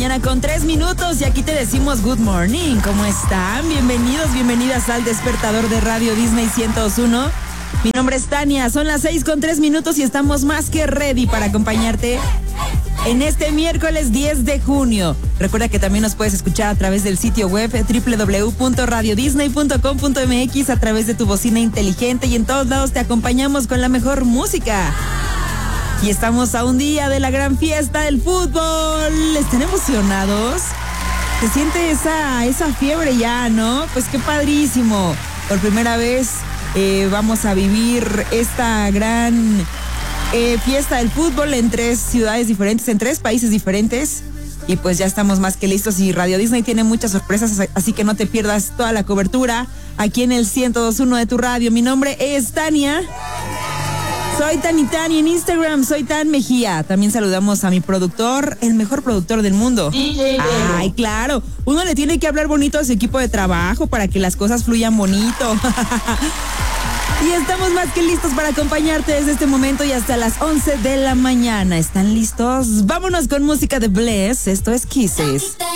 mañana con 3 minutos y aquí te decimos good morning. ¿Cómo están? Bienvenidos, bienvenidas al despertador de Radio Disney 101. Mi nombre es Tania, son las 6 con 3 minutos y estamos más que ready para acompañarte en este miércoles 10 de junio. Recuerda que también nos puedes escuchar a través del sitio web www.radiodisney.com.mx, a través de tu bocina inteligente, y en todos lados te acompañamos con la mejor música. Y estamos a un día de la gran fiesta del fútbol. ¿Están emocionados? Se siente esa fiebre ya, ¿no? Pues qué padrísimo. Por primera vez vamos a vivir esta gran fiesta del fútbol en 3 ciudades diferentes, en 3 países diferentes. Y pues ya estamos más que listos, y Radio Disney tiene muchas sorpresas, así que no te pierdas toda la cobertura aquí en el 102.1 de tu radio. Mi nombre es Tania. Soy Tani en Instagram, soy Tan Mejía. También saludamos a mi productor, el mejor productor del mundo. Ay, claro. Uno le tiene que hablar bonito a su equipo de trabajo para que las cosas fluyan bonito. Y estamos más que listos para acompañarte desde este momento y hasta las 11 de la mañana. ¿Están listos? Vámonos con música de Bless. Esto es Kisses.